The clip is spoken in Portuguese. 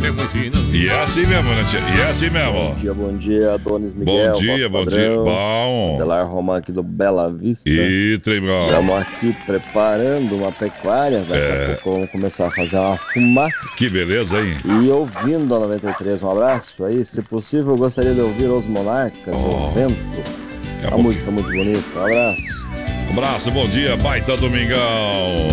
E é assim mesmo, né, tia? E é assim mesmo. Bom dia, Adonis Miguel. Bom dia. Bom. Adelar Román aqui do Bela Vista. E tremão. Estamos aqui preparando uma pecuária. Daqui a pouco vamos começar a fazer uma fumaça. Que beleza, hein? E ouvindo a 93, um abraço aí. Se possível, eu gostaria de ouvir Os Monarcas, O Vento. A música muito bonita. Um abraço. Bom dia, baita domingão.